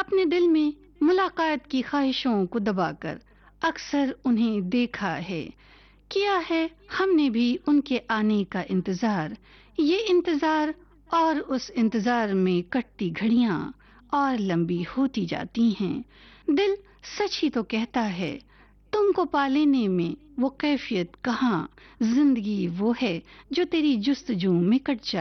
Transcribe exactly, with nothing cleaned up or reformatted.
अपने दिल में मुलाकात की ख्वाहिशों को दबाकर अक्सर उन्हें देखा है, किया है हमने भी उनके आने का इंतजार। ये इंतजार और उस इंतजार में कटती घड़ियां और लंबी होती जाती हैं। दिल सच ही तो कहता है, तुमको पा लेने में वो कैफियत कहाँ। जिंदगी वो है जो तेरी जुस्तजू में कट जाए।